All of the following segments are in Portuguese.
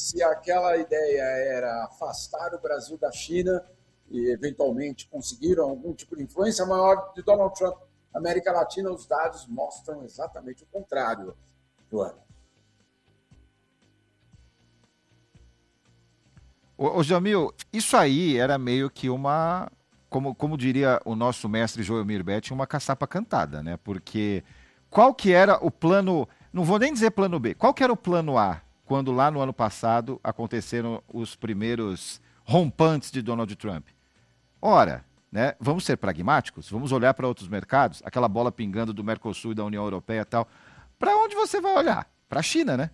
se aquela ideia era afastar o Brasil da China e, eventualmente, conseguiram algum tipo de influência maior de Donald Trump na América Latina, os dados mostram exatamente o contrário, Joana. Ô Jamil, isso aí era meio que uma, como diria o nosso mestre Joelmir Betti, uma caçapa cantada, né? Porque qual que era o plano, não vou nem dizer plano B, qual que era o plano A quando lá no ano passado aconteceram os primeiros rompantes de Donald Trump? Ora, né, vamos ser pragmáticos, vamos olhar para outros mercados, aquela bola pingando do Mercosul e da União Europeia e tal. Para onde você vai olhar? Para a China, né?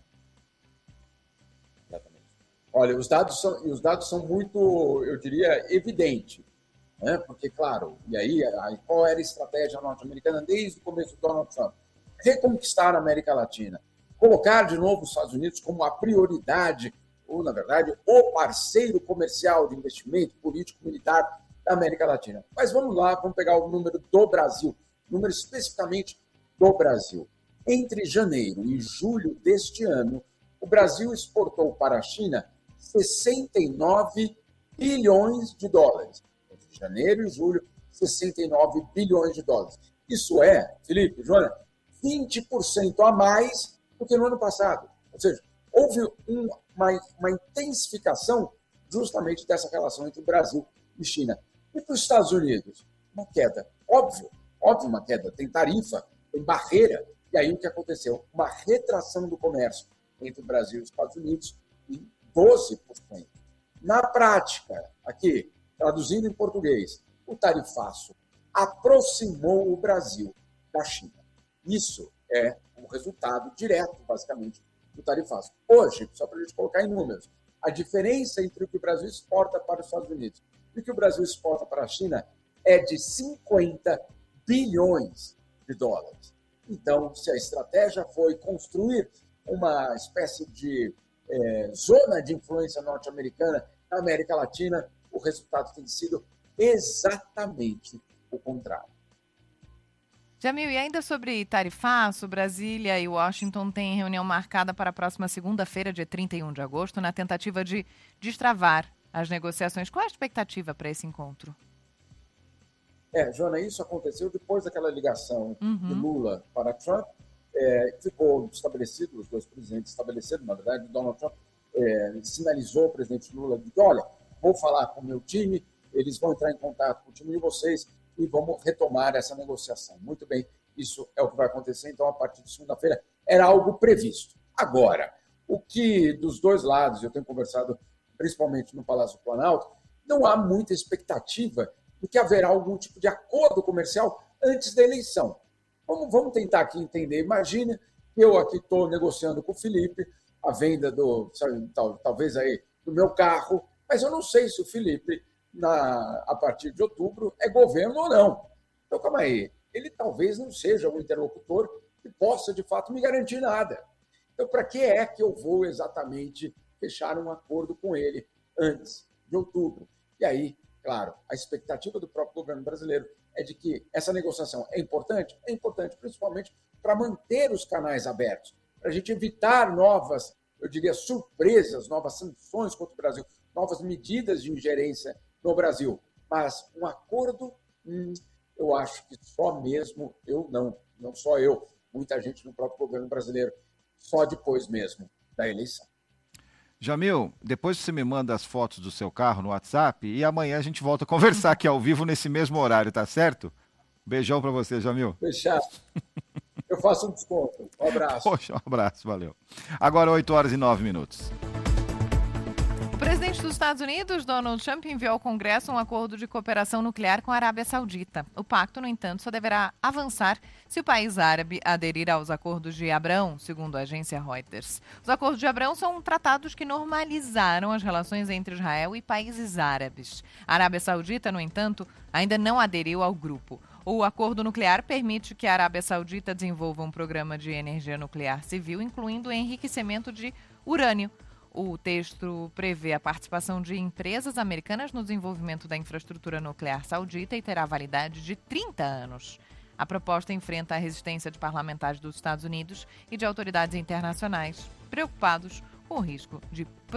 Olha, os dados são muito, eu diria, evidentes, né? Porque, claro, e aí qual era a estratégia norte-americana desde o começo do Donald Trump? Reconquistar a América Latina, colocar de novo os Estados Unidos como a prioridade, ou, na verdade, o parceiro comercial de investimento político-militar da América Latina. Mas vamos lá, vamos pegar o número do Brasil, número especificamente do Brasil. Entre janeiro e julho deste ano, o Brasil exportou para a China 69 bilhões de dólares. Entre janeiro e julho, 69 bilhões de dólares. Isso é, Felipe, Joana, 20% a mais do que no ano passado. Ou seja, houve uma intensificação justamente dessa relação entre o Brasil e China. E para os Estados Unidos? Uma queda. Óbvio uma queda. Tem tarifa, tem barreira. E aí o que aconteceu? Uma retração do comércio entre o Brasil e os Estados Unidos em 12%. Na prática, aqui, traduzindo em português, o tarifaço aproximou o Brasil da China. Isso é um resultado direto, basicamente, do tarifaço. Hoje, só para a gente colocar em números, a diferença entre o que o Brasil exporta para os Estados Unidos e o que o Brasil exporta para a China é de 50 bilhões de dólares. Então, se a estratégia foi construir uma espécie de zona de influência norte-americana na América Latina, o resultado tem sido exatamente o contrário. Jamil, e ainda sobre tarifaço, Brasília e Washington têm reunião marcada para a próxima segunda-feira, dia 31 de agosto, na tentativa de destravar as negociações. Qual a expectativa para esse encontro? Joana, isso aconteceu depois daquela ligação de Lula para Trump. Ficou estabelecido, os dois presidentes estabeleceram, na verdade, Donald Trump sinalizou ao presidente Lula, de olha, vou falar com o meu time, eles vão entrar em contato com o time de vocês e vamos retomar essa negociação. Muito bem, isso é o que vai acontecer, então, a partir de segunda-feira, era algo previsto. Agora, o que dos dois lados, eu tenho conversado principalmente no Palácio do Planalto, não há muita expectativa de que haverá algum tipo de acordo comercial antes da eleição. Vamos tentar aqui entender. Imagine que eu aqui estou negociando com o Felipe a venda talvez aí do meu carro, mas eu não sei se o Felipe, a partir de outubro, é governo ou não. Então, calma aí. Ele talvez não seja um interlocutor que possa, de fato, me garantir nada. Então, para que é que eu vou exatamente fechar um acordo com ele antes de outubro? E aí, claro, a expectativa do próprio governo brasileiro é de que essa negociação é importante principalmente para manter os canais abertos, para a gente evitar novas, eu diria, surpresas, novas sanções contra o Brasil, novas medidas de ingerência no Brasil. Mas um acordo, eu acho que só mesmo eu não só eu, muita gente no próprio governo brasileiro, só depois mesmo da eleição. Jamil, depois você me manda as fotos do seu carro no WhatsApp e amanhã a gente volta a conversar aqui ao vivo nesse mesmo horário, tá certo? Beijão pra você, Jamil. Fechado. Eu faço um desconto. Um abraço. Poxa, um abraço, valeu. Agora 8h09. O presidente dos Estados Unidos, Donald Trump, enviou ao Congresso um acordo de cooperação nuclear com a Arábia Saudita. O pacto, no entanto, só deverá avançar se o país árabe aderir aos acordos de Abrão, segundo a agência Reuters. Os acordos de Abrão são tratados que normalizaram as relações entre Israel e países árabes. A Arábia Saudita, no entanto, ainda não aderiu ao grupo. O acordo nuclear permite que a Arábia Saudita desenvolva um programa de energia nuclear civil, incluindo o enriquecimento de urânio. O texto prevê a participação de empresas americanas no desenvolvimento da infraestrutura nuclear saudita e terá validade de 30 anos. A proposta enfrenta a resistência de parlamentares dos Estados Unidos e de autoridades internacionais, preocupados com o risco de